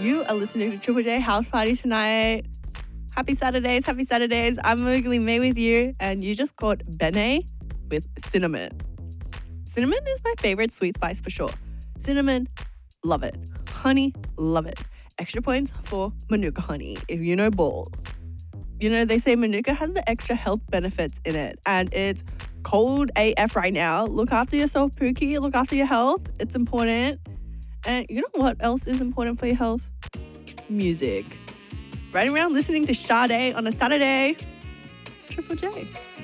You are listening to Triple J House Party tonight. Happy Saturdays, happy Saturdays. I'm Mowgli May with you, and you just caught Bene with cinnamon. Cinnamon is my favorite sweet spice for sure. Cinnamon, love it. Honey, love it. Extra points for Manuka honey, if you know balls. You know, they say Manuka has the extra health benefits in it, and it's cold AF right now. Look after yourself, Pookie. Look after your health. It's important. And you know what else is important for your health? Music. Right around listening to Sade on a Saturday. Triple J.